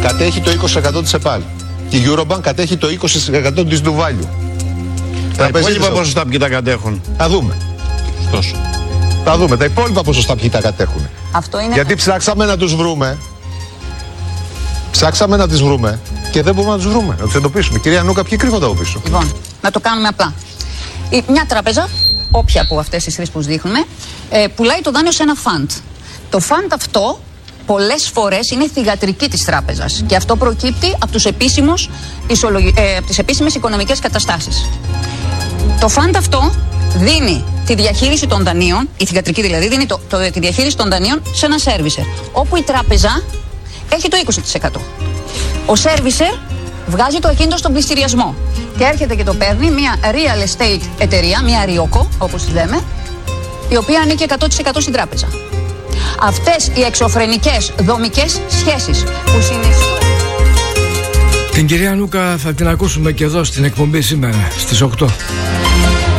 κατέχει το 20% της ΕΠΑΛ. Η Eurobank κατέχει το 20% της Ντουβάλιου. Τα υπόλοιπα ποσοστά ποιοι τα κατέχουν? Θα δούμε. Τόσο. Θα δούμε τα υπόλοιπα ποσοστά ποιοι τα κατέχουν. Αυτό είναι... Γιατί ψάξαμε να τους βρούμε. Ψάξαμε να τις βρούμε και δεν μπορούμε να τους βρούμε, να τους εντοπίσουμε. Κυρία Νούκα, ποιοι κρύβονται από πίσω? Λοιπόν, να το κάνουμε απλά. Μια τράπεζα, όποια από αυτές τις τρεις που δείχνουμε, πουλάει το δάνειο σε ένα φαντ. Το φαντ αυτό πολλές φορές είναι θυγατρική της τράπεζας και αυτό προκύπτει από τις επίσημες οικονομικές καταστάσεις. Το φαντ αυτό δίνει τη διαχείριση των δανείων, η θυγατρική δηλαδή, δίνει τη διαχείριση των δανείων σε ένα σέρβισερ, όπου η τράπεζα έχει το 20%. Ο σέρβισερ βγάζει το ακίνητο στον πληστηριασμό και έρχεται και το παίρνει μια real estate εταιρεία, μια ριόκο όπως τη λέμε, η οποία ανήκει 100% στην τράπεζα. Αυτές οι εξωφρενικές δομικές σχέσεις που συνιστούν... Την κυρία Νούκα θα την ακούσουμε και εδώ στην εκπομπή σήμερα στις 8.